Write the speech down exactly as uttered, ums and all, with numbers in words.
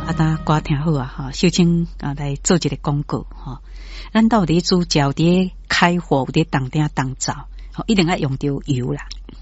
啊，大家歌听好啊，哈，小青啊来做一个广告哈。咱到底煮饺伫开火，伫当顶当灶，一定要用到油啦。